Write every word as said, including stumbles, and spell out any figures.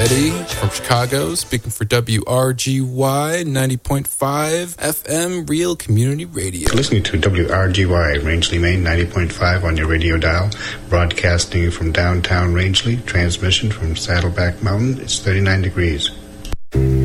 Eddie from Chicago, speaking for W R G Y ninety point five F M Real Community Radio. You're listening to W R G Y Rangeley, Maine, ninety point five on your radio dial, broadcasting from downtown Rangeley, transmission from Saddleback Mountain. It's thirty-nine degrees.